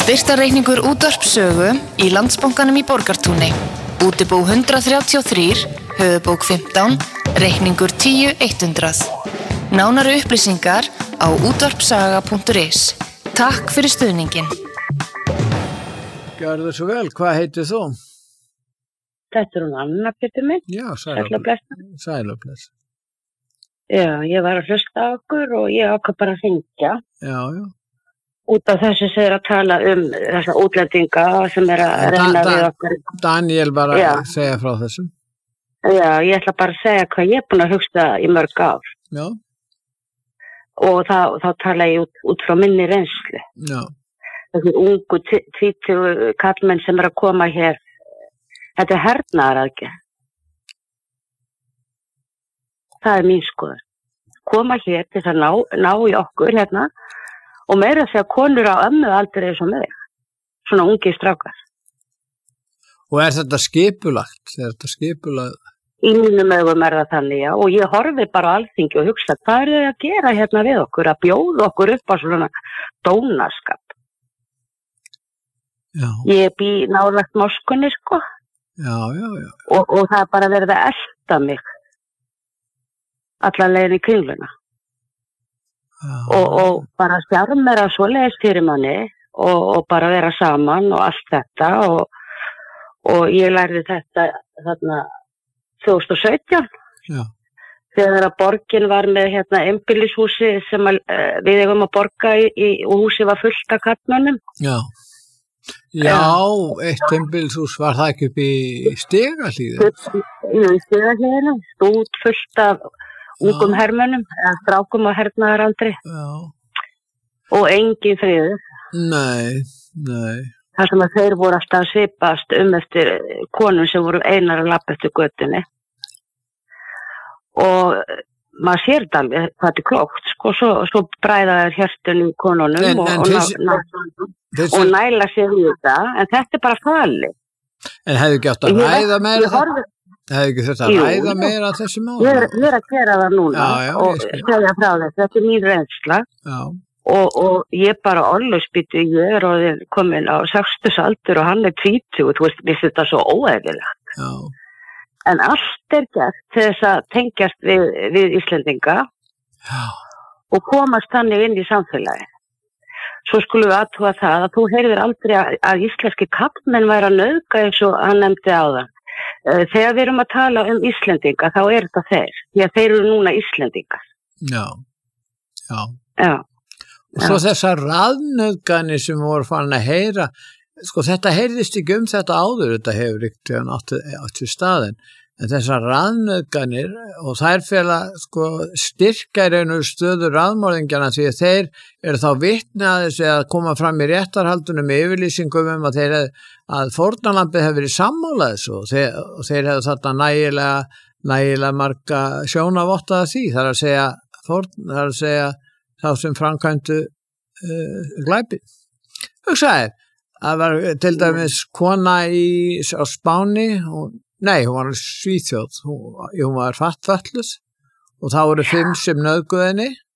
Birtarreikningur útvarpssögu í Landsbankanum í Borgartúni. Útibú 133, höfuðbók 15, reikningur 10100. Nánari upplýsingar á útvarpssaga.is. Takk fyrir stuðningin. Gjörðu svo vel, hvað heitir þú? Þetta hún Anna, Pétur minn. Já, Sæl og blessa. Sæl og blessa. Já, ég var að hlusta á okkur og ég ákvað bara að hringja. Já. Út af þessu sem að tala þessa útlendinga sem að reyna við okkur. Daniel bara að segja frá þessum. Já, ég ætla bara að segja hvað ég er búin að hugsa í mörg ár. Já. Og þá tala ég út frá minni reynslu. Já. Þessi ungu, tvítugu kallmenn sem að koma hér. Þetta er hernaðaraðgerð. Það er mín skoðun. Koma hér til að ná í okkur hérna. Og meira að segja konur á ömmu aldrei eins og með þig. Svona ungi strákar. Og er þetta skipulagt? Í mínum augum það þannig, já. Og ég horfi bara á Alþingi og hugsa, hvað er þið að gera hérna við okkur? Að bjóða okkur upp á svona dónaskap. Já. Ég bý nálægt moskunni, sko. Já. Og það er bara verið að elta mig. Alla leiðin í kringluna. Og bara stjarmera svoleiðis fyrir manni og bara vera saman og allt þetta og ég lærði þetta þarna 2017 þegar að borgin var með hérna einbýlishúsi sem við eigum að borga í og húsi var fullt af karlmönnum. Já, eitt einbýlishús var það ekki upp í Stigahlíð? Í Stigahlíðina, stúd fullt af ungum hermönnum, eða strákum og hernaðarandri. Já. Og engin friður. Nei. Þar sem að þeir voru alltaf að svipast eftir konum sem voru einar að labba eftir götunni. Og maður sér þetta alveg, það er klókt, sko, svo bræða þær hjörtunum konunum og næla sér í þetta, en þetta er bara fali. En hefðu ekki átt að ræða meira það? Hefðu ekki þurft að ræða meira af þessu máli? Ég er að gera það núna og segja frá þetta er mín reynsla og ég bara orðlagsbyttu, ég er komin á 60 aldur og hann er 20, þú veist, mér finnst þetta svo óeðlilegt. Já. En allt er gert til þess að tengjast við Íslendinga og komast þannig inn í samfélagi. Svo skulum við athuga það að þú heyrðir aldrei að íslenski karlmenn væri að nauðga eins og hann nefndi áðan. Þegar við erum að tala Íslendinga þá er þetta þeir, því að þeir eru núna Íslendingar. Já. Og svo þessar raðnauðganir sem voru farin að heyra, sko þetta heyrðist ekki þetta áður, þetta hefur ekki átt við staðinn, en þessar raðnauðganir og þær fela sko styrka í raun og stöðu raðmorðingjana því að þeir eru þá vitni að þessi að koma fram í réttarhaldunum með yfirlýsingum að fórnarlambið hefur verið sammálað þessu og þeir hefur þarna nægilega marga sjónavottaða því, það er að segja þá sem framkvæmdu glæpi. Hugsaði, það var til dæmis kona á Spáni hún var í Svíþjóð, hún var fattfötluð og þá voru 5 sem nauðguðu henni